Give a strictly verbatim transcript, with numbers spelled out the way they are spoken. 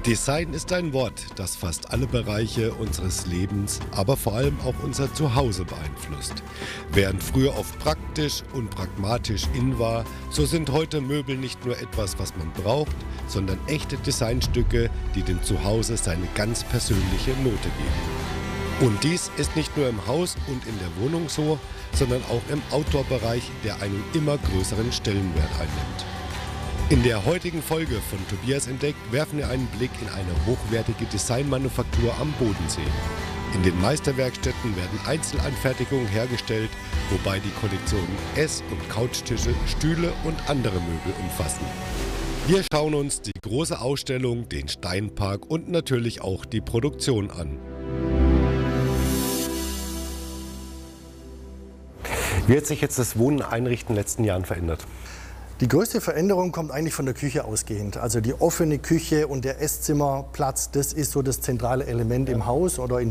Design ist ein Wort, das fast alle Bereiche unseres Lebens, aber vor allem auch unser Zuhause beeinflusst. Während früher oft praktisch und pragmatisch in war, so sind heute Möbel nicht nur etwas, was man braucht, sondern echte Designstücke, die dem Zuhause seine ganz persönliche Note geben. Und dies ist nicht nur im Haus und in der Wohnung so, sondern auch im Outdoor-Bereich, der einen immer größeren Stellenwert einnimmt. In der heutigen Folge von Tobias entdeckt werfen wir einen Blick in eine hochwertige Designmanufaktur am Bodensee. In den Meisterwerkstätten werden Einzelanfertigungen hergestellt, wobei die Kollektionen Ess- und Couchtische, Stühle und andere Möbel umfassen. Wir schauen uns die große Ausstellung, den Steinpark und natürlich auch die Produktion an. Wie hat sich jetzt das Wohnen und Einrichten in den letzten Jahren verändert? Die größte Veränderung kommt eigentlich von der Küche ausgehend. Also die offene Küche und der Esszimmerplatz, das ist so das zentrale Element im Haus oder in